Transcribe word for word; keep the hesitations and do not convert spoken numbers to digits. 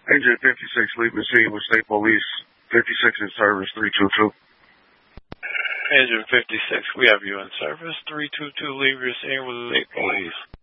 Engine fifty-six, leave machine with state police. fifty-six in service, three two two. Engine fifty-six, we have you in service. three two two, leave your scene with state police.